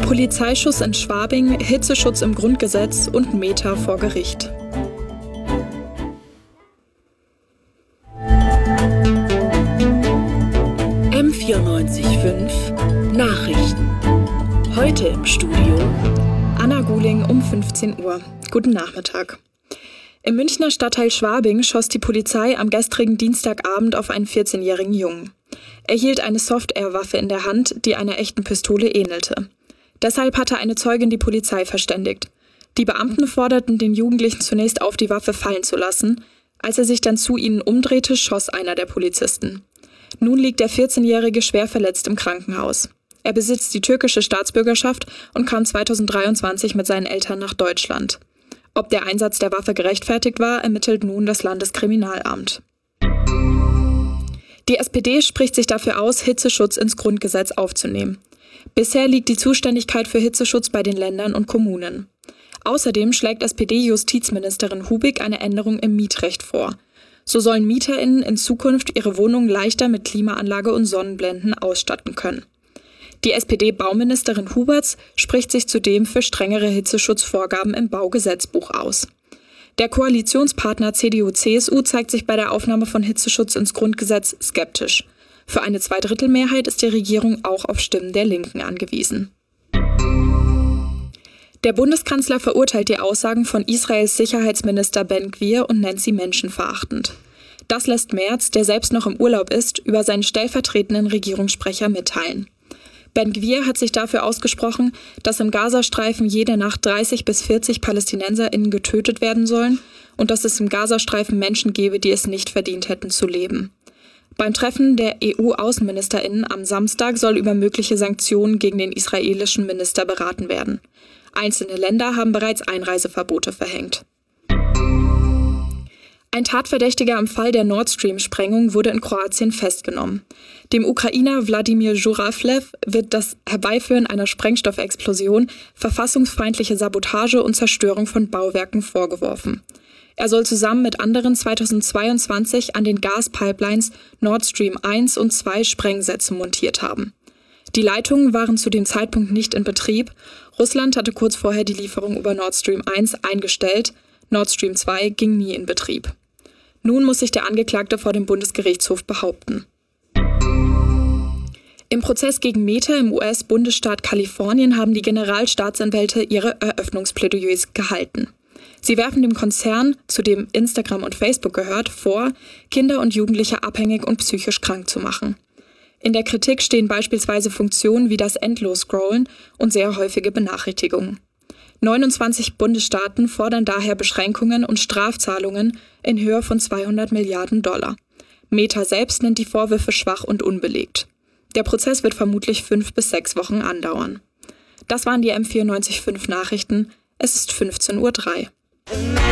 Polizeischuss in Schwabing, Hitzeschutz im Grundgesetz und Meta vor Gericht. M94.5 Nachrichten. Heute im Studio Anna Guling um 15 Uhr. Guten Nachmittag. Im Münchner Stadtteil Schwabing schoss die Polizei am gestrigen Dienstagabend auf einen 14-jährigen Jungen. Er hielt eine Soft-Air-Waffe in der Hand, die einer echten Pistole ähnelte. Deshalb hatte eine Zeugin die Polizei verständigt. Die Beamten forderten den Jugendlichen zunächst auf, die Waffe fallen zu lassen. Als er sich dann zu ihnen umdrehte, schoss einer der Polizisten. Nun liegt der 14-Jährige schwer verletzt im Krankenhaus. Er besitzt die türkische Staatsbürgerschaft und kam 2023 mit seinen Eltern nach Deutschland. Ob der Einsatz der Waffe gerechtfertigt war, ermittelt nun das Landeskriminalamt. Die SPD spricht sich dafür aus, Hitzeschutz ins Grundgesetz aufzunehmen. Bisher liegt die Zuständigkeit für Hitzeschutz bei den Ländern und Kommunen. Außerdem schlägt SPD-Justizministerin Hubig eine Änderung im Mietrecht vor. So sollen MieterInnen in Zukunft ihre Wohnungen leichter mit Klimaanlage und Sonnenblenden ausstatten können. Die SPD-Bauministerin Huberts spricht sich zudem für strengere Hitzeschutzvorgaben im Baugesetzbuch aus. Der Koalitionspartner CDU/CSU zeigt sich bei der Aufnahme von Hitzeschutz ins Grundgesetz skeptisch. Für eine Zweidrittelmehrheit ist die Regierung auch auf Stimmen der Linken angewiesen. Der Bundeskanzler verurteilt die Aussagen von Israels Sicherheitsminister Ben Gvir und nennt sie menschenverachtend. Das lässt Merz, der selbst noch im Urlaub ist, über seinen stellvertretenden Regierungssprecher mitteilen. Ben Gvir hat sich dafür ausgesprochen, dass im Gazastreifen jede Nacht 30 bis 40 PalästinenserInnen getötet werden sollen und dass es im Gazastreifen Menschen gebe, die es nicht verdient hätten zu leben. Beim Treffen der EU-AußenministerInnen am Samstag soll über mögliche Sanktionen gegen den israelischen Minister beraten werden. Einzelne Länder haben bereits Einreiseverbote verhängt. Ein Tatverdächtiger im Fall der Nord Stream-Sprengung wurde in Kroatien festgenommen. Dem Ukrainer Wladimir Žuravlev wird das Herbeiführen einer Sprengstoffexplosion, verfassungsfeindliche Sabotage und Zerstörung von Bauwerken vorgeworfen. Er soll zusammen mit anderen 2022 an den Gaspipelines Nord Stream 1 und 2 Sprengsätze montiert haben. Die Leitungen waren zu dem Zeitpunkt nicht in Betrieb. Russland hatte kurz vorher die Lieferung über Nord Stream 1 eingestellt. Nord Stream 2 ging nie in Betrieb. Nun muss sich der Angeklagte vor dem Bundesgerichtshof behaupten. Im Prozess gegen Meta im US-Bundesstaat Kalifornien haben die Generalstaatsanwälte ihre Eröffnungsplädoyers gehalten. Sie werfen dem Konzern, zu dem Instagram und Facebook gehört, vor, Kinder und Jugendliche abhängig und psychisch krank zu machen. In der Kritik stehen beispielsweise Funktionen wie das Endlos-Scrollen und sehr häufige Benachrichtigungen. 29 Bundesstaaten fordern daher Beschränkungen und Strafzahlungen in Höhe von $200 Milliarden. Meta selbst nennt die Vorwürfe schwach und unbelegt. Der Prozess wird vermutlich 5 bis 6 Wochen andauern. Das waren die M94.5 Nachrichten. Es ist 15:03 Uhr.